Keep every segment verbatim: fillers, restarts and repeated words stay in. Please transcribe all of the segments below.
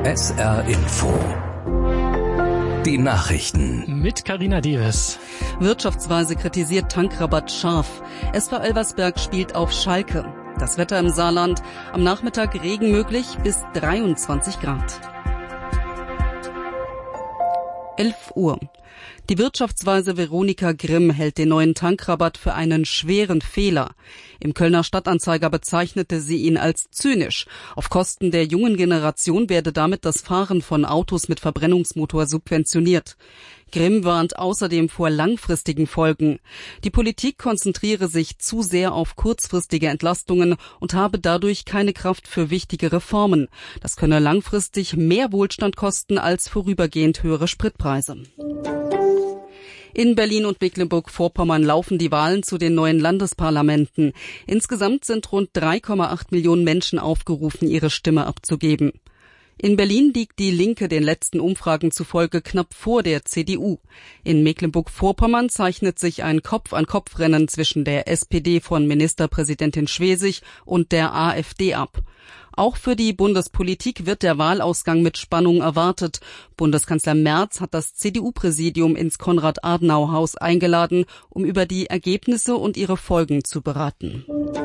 S R Info. Die Nachrichten. Mit Carina Deves. Wirtschaftsweise kritisiert Tankrabatt scharf. S V Elversberg spielt auf Schalke. Das Wetter im Saarland. Am Nachmittag Regen möglich bis dreiundzwanzig Grad. elf Uhr. Die Wirtschaftsweise Veronika Grimm hält den neuen Tankrabatt für einen schweren Fehler. Im Kölner Stadtanzeiger bezeichnete sie ihn als zynisch. Auf Kosten der jungen Generation werde damit das Fahren von Autos mit Verbrennungsmotor subventioniert. Grimm warnt außerdem vor langfristigen Folgen. Die Politik konzentriere sich zu sehr auf kurzfristige Entlastungen und habe dadurch keine Kraft für wichtige Reformen. Das könne langfristig mehr Wohlstand kosten als vorübergehend höhere Spritpreise. In Berlin und Mecklenburg-Vorpommern laufen die Wahlen zu den neuen Landesparlamenten. Insgesamt sind rund drei Komma acht Millionen Menschen aufgerufen, ihre Stimme abzugeben. In Berlin liegt die Linke den letzten Umfragen zufolge knapp vor der C D U. In Mecklenburg-Vorpommern zeichnet sich ein Kopf-an-Kopf-Rennen zwischen der S P D von Ministerpräsidentin Schwesig und der AfD ab. Auch für die Bundespolitik wird der Wahlausgang mit Spannung erwartet. Bundeskanzler Merz hat das C D U-Präsidium ins Konrad-Adenauer-Haus eingeladen, um über die Ergebnisse und ihre Folgen zu beraten.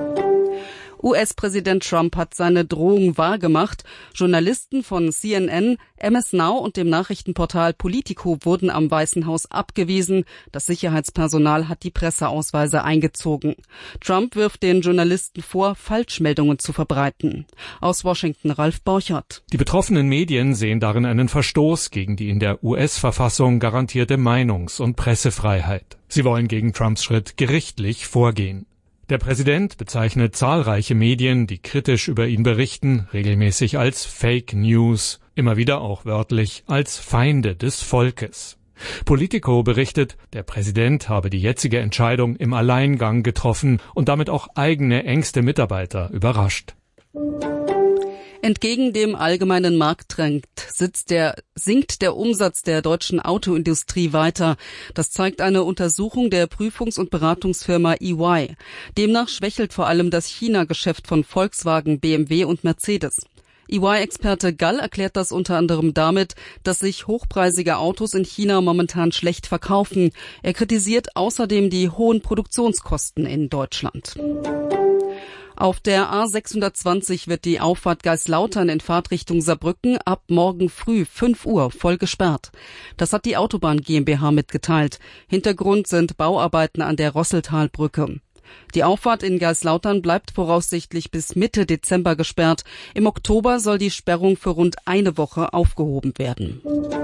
U S-Präsident Trump hat seine Drohung wahrgemacht. Journalisten von C N N, M S Now und dem Nachrichtenportal Politico wurden am Weißen Haus abgewiesen. Das Sicherheitspersonal hat die Presseausweise eingezogen. Trump wirft den Journalisten vor, Falschmeldungen zu verbreiten. Aus Washington Ralf Borchert. Die betroffenen Medien sehen darin einen Verstoß gegen die in der U S-Verfassung garantierte Meinungs- und Pressefreiheit. Sie wollen gegen Trumps Schritt gerichtlich vorgehen. Der Präsident bezeichnet zahlreiche Medien, die kritisch über ihn berichten, regelmäßig als Fake News, immer wieder auch wörtlich als Feinde des Volkes. Politico berichtet, der Präsident habe die jetzige Entscheidung im Alleingang getroffen und damit auch eigene engste Mitarbeiter überrascht. Entgegen dem allgemeinen Markttrend sitzt der, sinkt der Umsatz der deutschen Autoindustrie weiter. Das zeigt eine Untersuchung der Prüfungs- und Beratungsfirma E Y. Demnach schwächelt vor allem das China-Geschäft von Volkswagen, B M W und Mercedes. E Y-Experte Gall erklärt das unter anderem damit, dass sich hochpreisige Autos in China momentan schlecht verkaufen. Er kritisiert außerdem die hohen Produktionskosten in Deutschland. Auf der A sechshundertzwanzig wird die Auffahrt Geislautern in Fahrtrichtung Saarbrücken ab morgen früh fünf Uhr voll gesperrt. Das hat die Autobahn GmbH mitgeteilt. Hintergrund sind Bauarbeiten an der Rosseltalbrücke. Die Auffahrt in Geislautern bleibt voraussichtlich bis Mitte Dezember gesperrt. Im Oktober soll die Sperrung für rund eine Woche aufgehoben werden.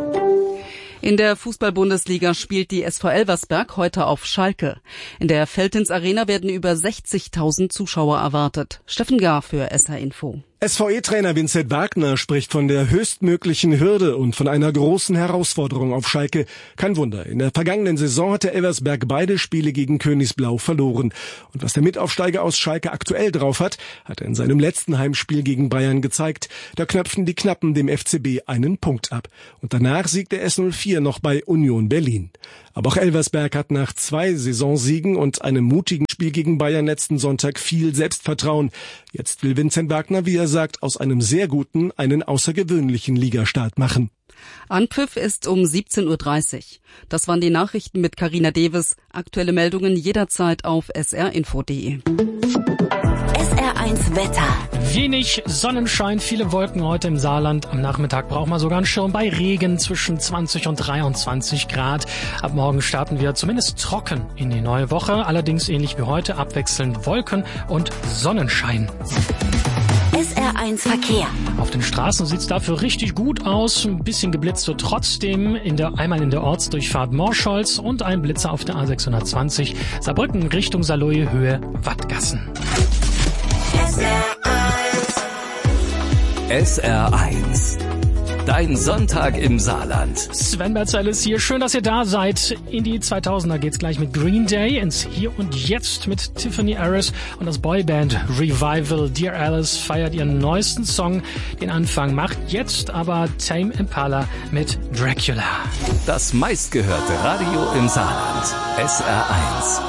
In der Fußball-Bundesliga spielt die S V Elversberg heute auf Schalke. In der Veltins Arena werden über sechzigtausend Zuschauer erwartet. Steffen Gar für S R Info. S V E-Trainer Vincent Wagner spricht von der höchstmöglichen Hürde und von einer großen Herausforderung auf Schalke. Kein Wunder, in der vergangenen Saison hatte Elversberg beide Spiele gegen Königsblau verloren. Und was der Mitaufsteiger aus Schalke aktuell drauf hat, hat er in seinem letzten Heimspiel gegen Bayern gezeigt. Da knöpften die Knappen dem F C B einen Punkt ab. Und danach siegte S null vier noch bei Union Berlin. Aber auch Elversberg hat nach zwei Saisonsiegen und einem mutigen Spiel gegen Bayern letzten Sonntag viel Selbstvertrauen. Jetzt will Vincent Wagner, wie er sagt, aus einem sehr guten einen außergewöhnlichen Ligastart machen. Anpfiff ist um siebzehn Uhr dreißig. Das waren die Nachrichten mit Carina Deves. Aktuelle Meldungen jederzeit auf s r info punkt d e. S R eins Wetter. Wenig Sonnenschein, viele Wolken heute im Saarland. Am Nachmittag braucht man sogar einen Schirm bei Regen zwischen zwanzig und dreiundzwanzig Grad. Ab morgen starten wir zumindest trocken in die neue Woche. Allerdings ähnlich wie heute abwechselnd Wolken und Sonnenschein. S R eins Verkehr. Auf den Straßen sieht's dafür richtig gut aus. Ein bisschen geblitzt wird trotzdem in der, einmal in der Ortsdurchfahrt Morscholz und ein Blitzer auf der A sechshundertzwanzig Saarbrücken Richtung Saarlouis Höhe Wattgassen. S R eins. S R eins. Dein Sonntag im Saarland. Sven Berzel ist hier. Schön, dass ihr da seid. In die zweitausender geht's gleich mit Green Day, ins Hier und Jetzt mit Tiffany Harris und das Boyband Revival. Dear Alice feiert ihren neuesten Song. Den Anfang macht jetzt aber Tame Impala mit Dracula. Das meistgehörte Radio im Saarland. S R eins.